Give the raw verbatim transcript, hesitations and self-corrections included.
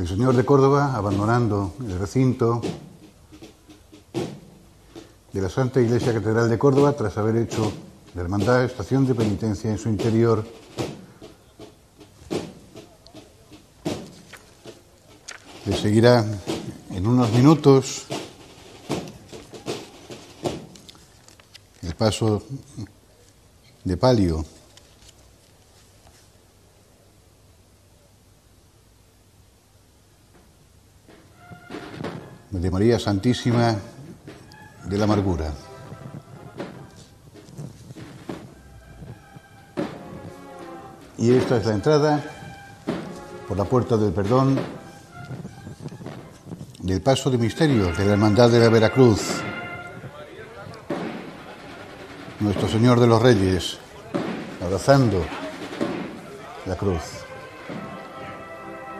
El Señor de Córdoba, abandonando el recinto de la Santa Iglesia Catedral de Córdoba, tras haber hecho la hermandad estación de penitencia en su interior, le seguirá en unos minutos el paso de palio de María Santísima de la Amargura. Y esta es la entrada por la Puerta del Perdón del paso de misterio de la Hermandad de la Veracruz. Nuestro Señor de los Reyes abrazando la cruz.